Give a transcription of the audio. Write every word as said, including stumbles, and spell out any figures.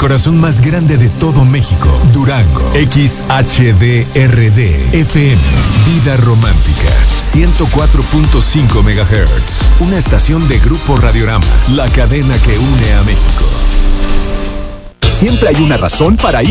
corazón más grande de todo México, Durango. X H D R D F M, Vida Romántica, ciento cuatro punto cinco megahertz. Una estación de Grupo Radiorama, la cadena que une a México. Siempre hay una razón para ir